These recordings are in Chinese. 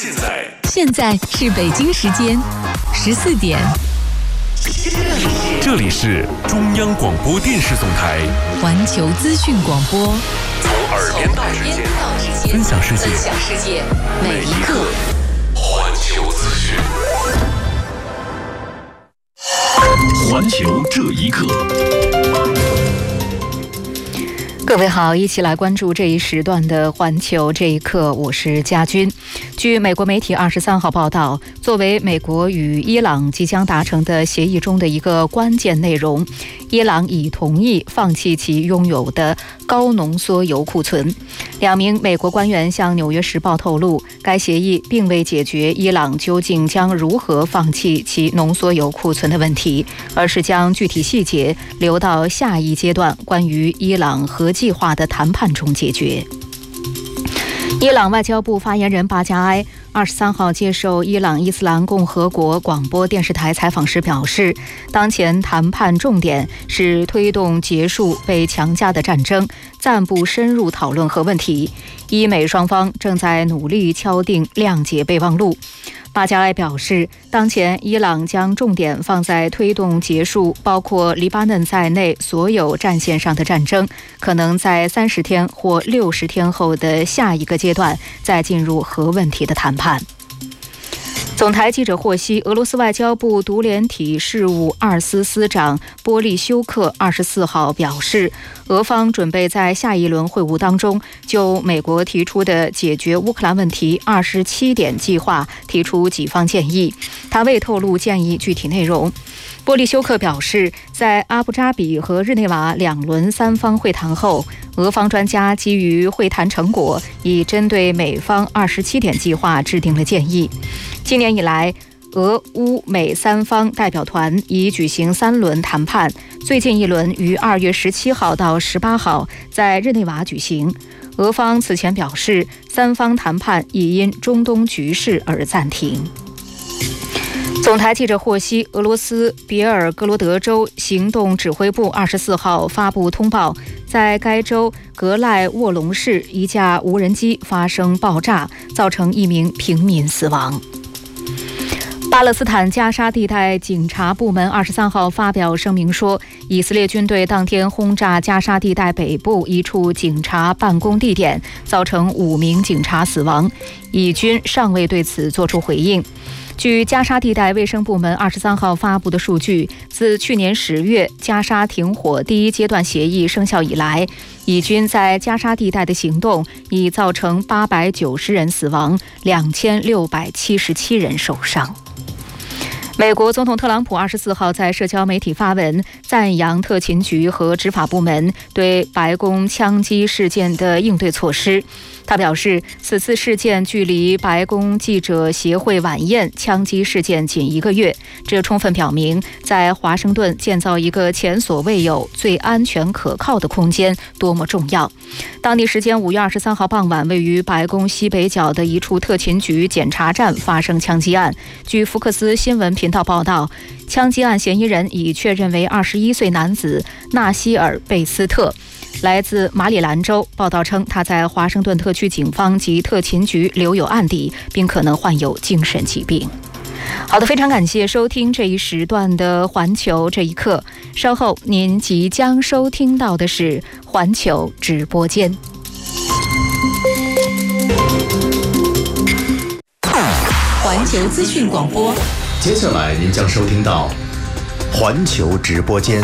现在是北京时间14点。 这里是中央广播电视总台环球资讯广播， 从耳边到指尖，分享世界，每一刻环球资讯。环球这一刻。 各位好，一起来关注这一时段的环球这一刻，我是佳君。据美国媒体23号报道，作为美国与伊朗即将达成的协议中的一个关键内容，伊朗已同意放弃其拥有的高浓缩铀库存。2名美国官员向《纽约时报》透露，该协议并未解决伊朗究竟将如何放弃其浓缩铀库存的问题，而是将具体细节留到下一阶段关于伊朗核计划的谈判中解决。伊朗外交部发言人巴加埃23号接受伊朗伊斯兰共和国广播电视台采访时表示，当前谈判重点是推动结束被强加的战争，暂不深入讨论核问题。伊美双方正在努力敲定谅解备忘录。巴加埃表示，当前伊朗将重点放在推动结束包括黎巴嫩在内所有战线上的战争，可能在30天或60天后的下一个阶段再进入核问题的谈判。总台记者获悉，俄罗斯外交部独联体事务2司司长波利修克24号表示，俄方准备在下一轮会晤当中就美国提出的解决乌克兰问题27点计划提出几方建议，他未透露建议具体内容。波利修克表示，在阿布扎比和日内瓦2轮3方会谈后，俄方专家基于会谈成果，已针对美方27点计划制定了建议。今年以来，俄乌美3方代表团已举行3轮谈判，最近一轮于2月17号到18号在日内瓦举行。俄方此前表示，3方谈判已因中东局势而暂停。总台记者获悉，俄罗斯别尔哥罗德州行动指挥部24号发布通报，在该州格赖沃隆市一架无人机发生爆炸，造成1名平民死亡。巴勒斯坦加沙地带警察部门23号发表声明说，以色列军队当天轰炸加沙地带北部一处警察办公地点，造成5名警察死亡，以军尚未对此作出回应。据加沙地带卫生部门23号发布的数据，自去年10月加沙停火第1阶段协议生效以来，以军在加沙地带的行动已造成890人死亡，2677人受伤。美国总统特朗普24号在社交媒体发文，赞扬特勤局和执法部门对白宫枪击事件的应对措施。他表示，此次事件距离白宫记者协会晚宴枪击事件仅1个月，这充分表明在华盛顿建造一个前所未有、最安全可靠的空间多么重要。当地时间5月23号傍晚，位于白宫西北角的一处特勤局检查站发生枪击案。据福克斯新闻频道报道，枪击案嫌疑人已确认为21岁男子纳西尔·贝斯特，来自马里兰州。报道称，他在华盛顿特区警方及特勤局留有案底，并可能患有精神疾病。好的，非常感谢收听这一时段的环球这一刻。稍后您即将收听到的是环球直播间。环球资讯广播， 接下来您将收听到环球直播间。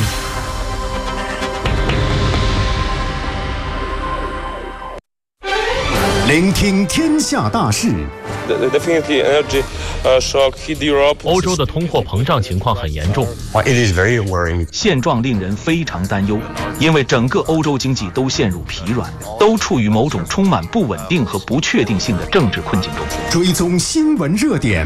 聆听天下大事。 欧洲的通货膨胀情况很严重，现状令人非常担忧，因为整个欧洲经济都陷入疲软，都处于某种充满不稳定和不确定性的政治困境中。 追踪新闻热点。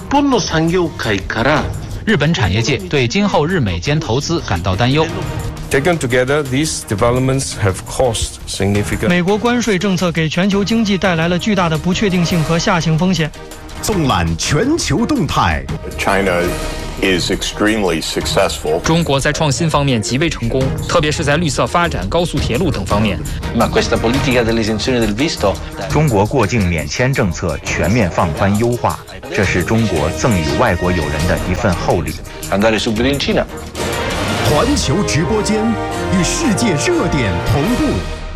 日本产业界对今后日美间投资感到担忧。 Taken together, these developments have caused significant. 美国关税政策给全球经济带来了巨大的不确定性和下行风险。 纵览全球动态。 China 中国在创新方面极为成功，特别是在绿色发展、高速铁路等方面。 中国过境免签政策全面放宽优化，这是中国赠予外国友人的一份厚礼。 环球直播间与世界热点同步。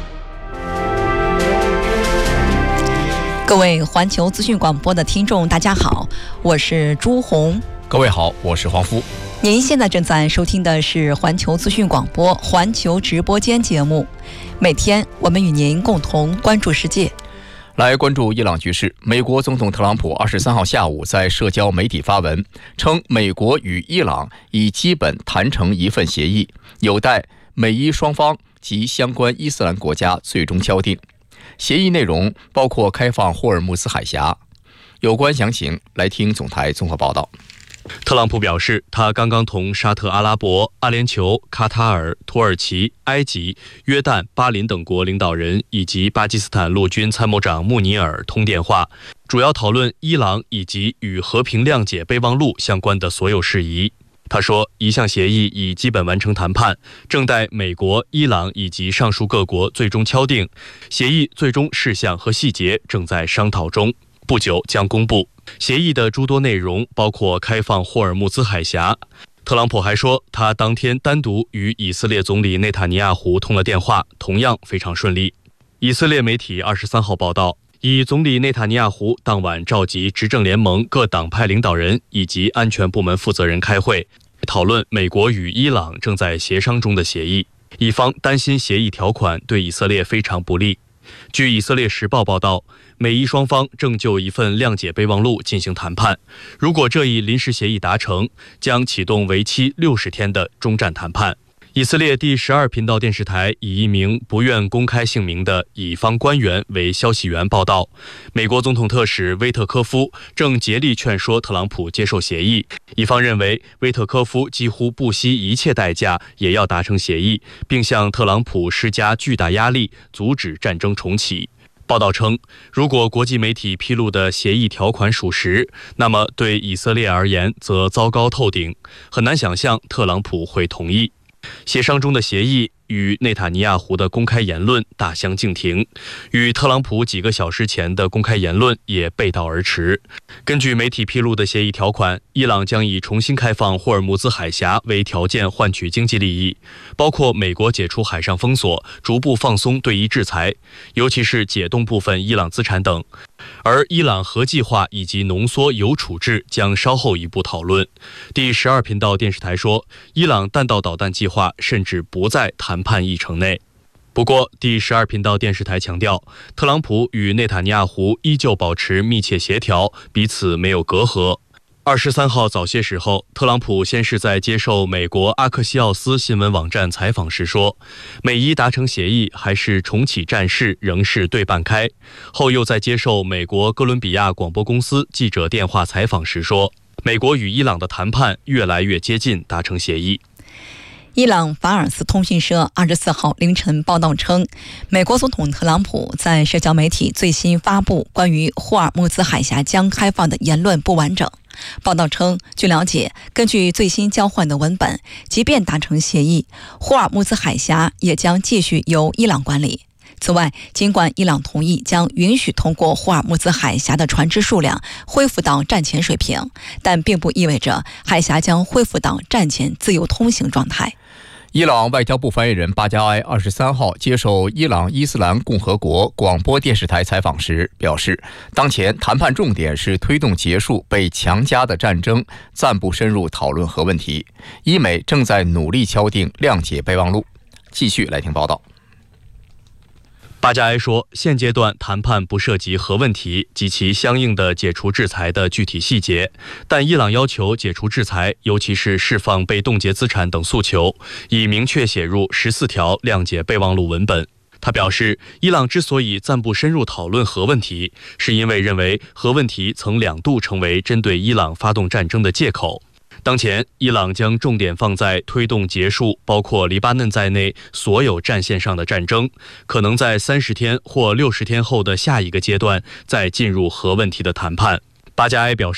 各位环球资讯广播的听众，大家好，我是朱红。 各位好，我是黄夫。 您现在正在收听的是环球资讯广播环球直播间节目，每天我们与您共同关注世界。 来关注伊朗局势。美国总统特朗普23号下午在社交媒体发文，称美国与伊朗已基本谈成一份协议，有待美伊双方及相关伊斯兰国家最终敲定。协议内容包括开放霍尔木兹海峡。有关详情，来听总台综合报道。 特朗普表示，他刚刚同沙特阿拉伯、阿联酋、卡塔尔、土耳其、埃及、约旦、巴林等国领导人以及巴基斯坦陆军参谋长穆尼尔通电话，主要讨论伊朗以及与和平谅解备忘录相关的所有事宜。他说，一项协议已基本完成谈判，正待美国、伊朗以及上述各国最终敲定。协议最终事项和细节正在商讨中，不久将公布。协议的诸多内容包括开放霍尔木兹海峡。特朗普还说，他当天单独与以色列总理内塔尼亚胡通了电话，同样非常顺利。以色列媒体23号报道，以总理内塔尼亚胡当晚召集执政联盟各党派领导人以及安全部门负责人开会，讨论美国与伊朗正在协商中的协议。以方担心协议条款对以色列非常不利。据以色列时报报道，美伊双方正就一份谅解备忘录进行谈判，如果这一临时协议达成，将启动为期60天的终战谈判。以色列第12频道电视台以一名不愿公开姓名的以方官员为消息源报道，美国总统特使威特科夫正竭力劝说特朗普接受协议。以方认为，威特科夫几乎不惜一切代价也要达成协议，并向特朗普施加巨大压力，阻止战争重启。报道称，如果国际媒体披露的协议条款属实，那么对以色列而言则糟糕透顶，很难想象特朗普会同意。协商中的协议与内塔尼亚胡的公开言论大相径庭，与特朗普几个小时前的公开言论也背道而驰。根据媒体披露的协议条款，伊朗将以重新开放霍尔木兹海峡为条件换取经济利益，包括美国解除海上封锁、逐步放松对伊制裁，尤其是解冻部分伊朗资产等。而伊朗核计划以及浓缩铀处置将稍后一步讨论。第12频道电视台说，伊朗弹道导弹计划甚至不在谈判议程内。不过，第12频道电视台强调，特朗普与内塔尼亚胡依旧保持密切协调，彼此没有隔阂。23号早些时候，特朗普先是在接受美国阿克西奥斯新闻网站采访时说，美伊达成协议还是重启战事仍是对半开，后又在接受美国哥伦比亚广播公司记者电话采访时说，美国与伊朗的谈判越来越接近达成协议。 伊朗法尔斯通讯社24号凌晨报道称，美国总统特朗普在社交媒体最新发布关于霍尔木兹海峡将开放的言论不完整。报道称，据了解，根据最新交换的文本，即便达成协议，霍尔木兹海峡也将继续由伊朗管理。此外，尽管伊朗同意将允许通过霍尔木兹海峡的船只数量恢复到战前水平，但并不意味着海峡将恢复到战前自由通行状态。 伊朗外交部发言人巴加埃23号接受伊朗伊斯兰共和国广播电视台采访时表示，当前谈判重点是推动结束被强加的战争，暂不深入讨论核问题。伊美正在努力敲定谅解备忘录。继续来听报道。 巴加埃说，现阶段谈判不涉及核问题及其相应的解除制裁的具体细节，但伊朗要求解除制裁，尤其是释放被冻结资产等诉求，已明确写入14条谅解备忘录文本。他表示，伊朗之所以暂不深入讨论核问题，是因为认为核问题曾2度成为针对伊朗发动战争的借口。当前，伊朗将重点放在推动结束包括黎巴嫩在内所有战线上的战争，可能在30天或60天后的下一个阶段再进入核问题的谈判。巴加埃表示，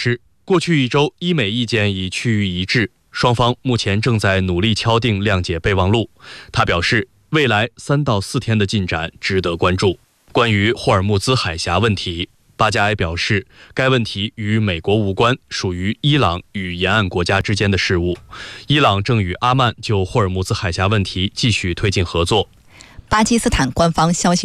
过去1周，伊美意见已趋于一致，双方目前正在努力敲定谅解备忘录。他表示，未来3到4天的进展值得关注。关于霍尔木兹海峡问题，巴加埃表示，该问题与美国无关，属于伊朗与沿岸国家之间的事务。伊朗正与阿曼就霍尔木兹海峡问题继续推进合作。 巴基斯坦官方消息